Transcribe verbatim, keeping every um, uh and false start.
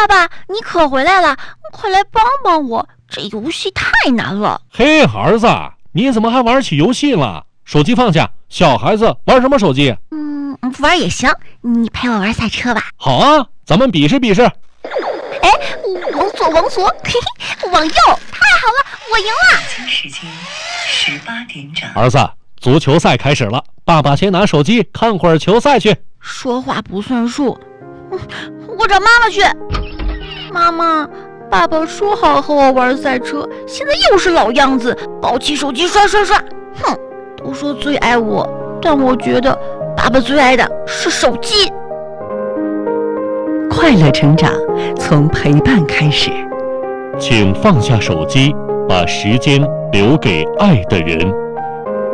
爸爸，你可回来了，快来帮帮我，这游戏太难了。 嘿，儿子，你怎么还玩起游戏了？手机放下，小孩子玩什么手机？ 嗯，不玩也行，你陪我玩赛车吧。 好啊，咱们比试比试。 哎，往左往左，嘿嘿，往右，太好了，我赢了。 时间十八点整。 儿子，足球赛开始了，爸爸先拿手机看会儿球赛去。 说话不算数，我找妈妈去。妈妈，爸爸说好和我玩赛车，现在又是老样子，抱起手机刷刷刷。哼，都说最爱我，但我觉得爸爸最爱的是手机。 快乐成长，从陪伴开始。 请放下手机，把时间留给爱的人。